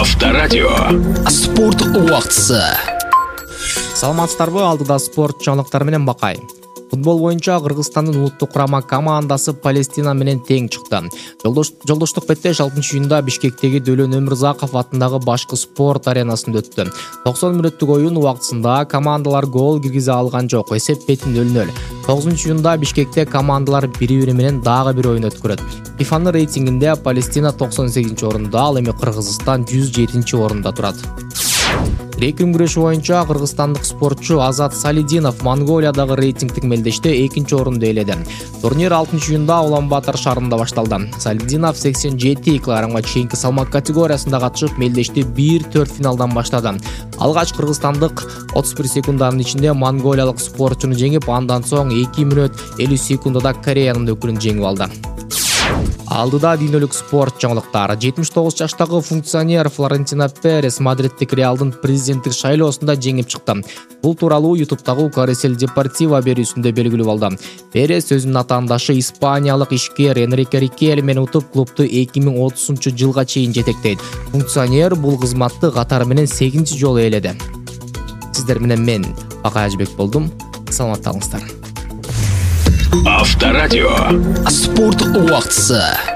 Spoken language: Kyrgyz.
Авторадио. Спорт убактысы. Саламатсыздарбы, алдыда спорт жаңылыктары менен Бакай. Футбол боюнча Кыргызстандын улуттук курама командасы Палестина менен тең чыкты. Жолдоштук беттеш 6-июнда Бишкектеги Дөлөн Өмүрзаков атындагы башкы спорт аренасында өттү. 90 мүнөттүк оюн убактысында командалар гол киргизе алган жок. Эсеп бети 0-0. 9-июнда Бишкекте командалар бири-бири менен дагы бир оюн өткөрөт. ФИФАнын рейтингинде Палестина 98 орунда, ал эми Кыргызстан 107 орунда турат. Грек-рим күрөшү боюнча кыргызстандык спортчу Азат Салидинов Монголиядагы рейтингдик мелдеште 2 орунду ээледи. Турнир 6-июнда Улан-Батор шаарында башталды. Салидинов 87 кг чейинки салмак категориясында катышып, мелдешти 1-4 финалдан баштады. Алгач кыргызстандык 31 секунданын ичинде монголиялык спортчуну жеңип, андан соң 2 мүнөт 50 секундада Кореянын өкүлүн жеңип алды. Алдыда дүйнөлүк спорт жаңылыктары. 79 жаштагы функционер Флорентино Перес Мадридтик Реалдын президенттик шайлоосунда жеңип чыкты. Бул тууралуу YouTube'дагы Каресел Депортиво берүүсүндө белгилүү болду. Перес өзүнүн атаандашы испаниялык ишкер Энрике Рикель менен утуп, клубду 2030-жылга чейин жетектейт. Функционер бул кызматты катары менен 8 жолу ээледи. Сиздер менен мен Бакай Ажбек болдум. Саламатта калыңыздар. Авторадио. Спорт убактысы.